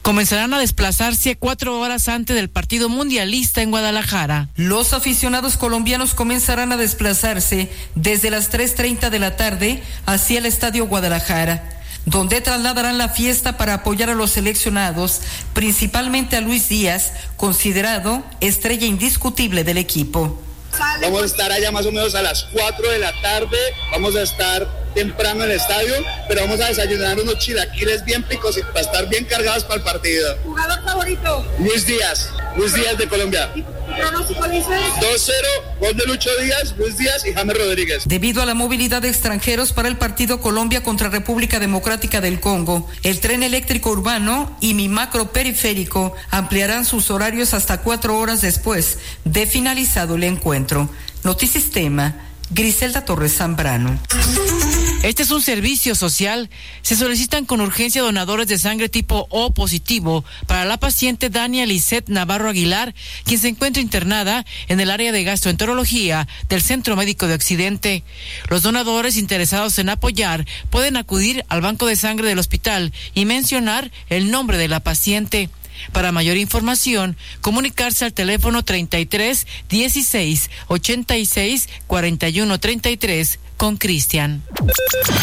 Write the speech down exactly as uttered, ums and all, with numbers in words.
comenzarán a desplazarse cuatro horas antes del partido mundialista en Guadalajara. Los aficionados colombianos comenzarán a desplazarse desde las tres treinta de la tarde hacia el Estadio Guadalajara, donde trasladarán la fiesta para apoyar a los seleccionados, principalmente a Luis Díaz, considerado estrella indiscutible del equipo. Vamos a estar allá más o menos a las cuatro de la tarde, vamos a estar temprano en el estadio, pero vamos a desayunar unos chilaquiles bien picos y para estar bien cargados para el partido. ¿Jugador favorito? Luis Díaz, Luis Díaz de Colombia. ¿Pronóstico dices? dos cero, gol de Lucho Díaz, Luis Díaz y James Rodríguez. Debido a la movilidad de extranjeros para el partido Colombia contra República Democrática del Congo, el tren eléctrico urbano y mi macro periférico ampliarán sus horarios hasta cuatro horas después de finalizado el encuentro. Notisistema, Griselda Torres Zambrano. Este es un servicio social. Se solicitan con urgencia donadores de sangre tipo O positivo para la paciente Dania Lisette Navarro Aguilar, quien se encuentra internada en el área de gastroenterología del Centro Médico de Occidente. Los donadores interesados en apoyar pueden acudir al banco de sangre del hospital y mencionar el nombre de la paciente. Para mayor información, comunicarse al teléfono treinta y tres dieciséis ochenta y seis cuarenta y uno treinta y tres con Cristian.